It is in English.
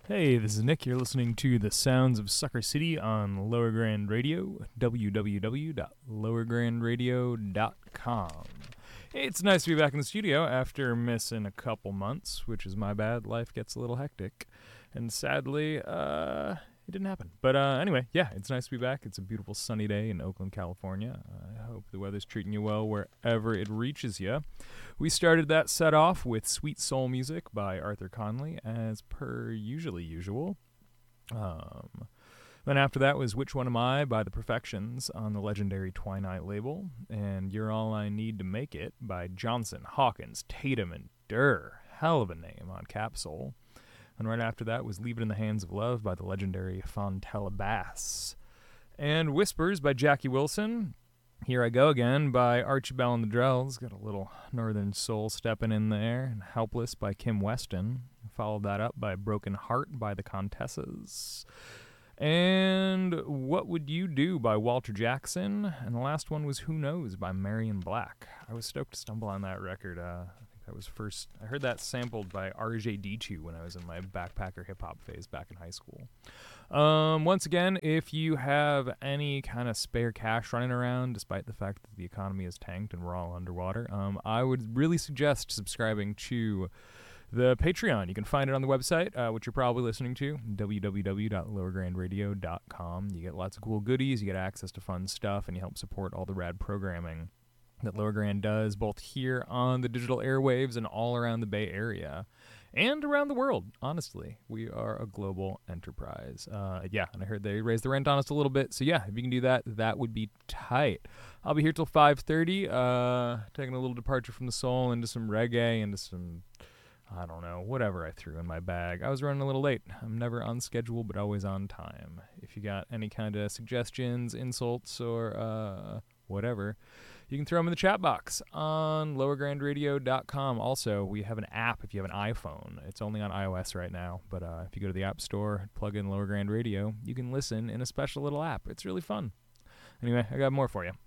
Hey, this is Nick. You're listening to the Sounds of Sucker City on Lower Grand Radio, www.lowergrandradio.com. Hey, it's nice to be back in the studio after missing a couple months, which is my bad. Life gets a little hectic, and sadly, it didn't happen. But anyway, yeah, it's nice to be back. It's a beautiful sunny day in Oakland, California. I hope the weather's treating you well wherever it reaches you. We started that set off with Sweet Soul Music by Arthur Conley, as per usual. Then after that was Which One Am I by The Perfections on the legendary Twilight label, and You're All I Need to Make It by Johnson, Hawkins, Tatum, and Durr. Hell of a name on Capsule. And right after that was Leave It in the Hands of Love by the legendary Fontella Bass. And Whispers by Jackie Wilson. Here I Go Again by Archie Bell and the Drells. Got a little Northern Soul stepping in there. And Helpless by Kim Weston. Followed that up by Broken Heart by the Contessas. And What Would You Do by Walter Jackson. And the last one was Who Knows by Marion Black. I was stoked to stumble on that record. I heard that sampled by RJ Dichu when I was in my backpacker hip-hop phase back in high school. Once again, if you have any kind of spare cash running around, despite the fact that the economy is tanked and we're all underwater, I would really suggest subscribing to the Patreon. You can find it on the website, which you're probably listening to, www.lowergrandradio.com. You get lots of cool goodies, you get access to fun stuff, and you help support all the rad programming that Lower Grand does, both here on the digital airwaves and all around the Bay Area. And around the world, honestly. We are a global enterprise. And I heard they raised the rent on us a little bit. So yeah, if you can do that, that would be tight. I'll be here till 5:30, taking a little departure from the soul into some reggae, into some, I don't know, whatever I threw in my bag. I was running a little late. I'm never on schedule, but always on time. If you got any kind of suggestions, insults, or whatever, you can throw them in the chat box on lowergrandradio.com. Also, we have an app if you have an iPhone. It's only on iOS right now, but if you go to the App Store, plug in Lower Grand Radio, you can listen in a special little app. It's really fun. Anyway, I got more for you.